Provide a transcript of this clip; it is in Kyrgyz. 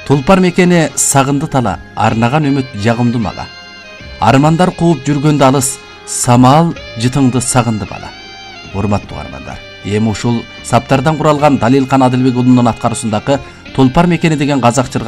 Тулпар мекени сагынды тала, арнаган үмүт жагымды мага. Армандар кууп жүргөндө алыс, самал жытыңды сагынды бала. Урматтуу армандар, эми ушул саптардан куралган Далилкан Адылбек уулунун аткаруусундагы Тулпар мекени деген казак